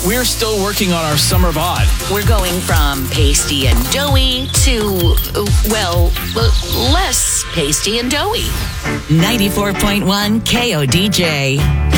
we're still working on our summer bod. We're going from pasty and doughy to, less pasty and doughy. 94.1 KODJ.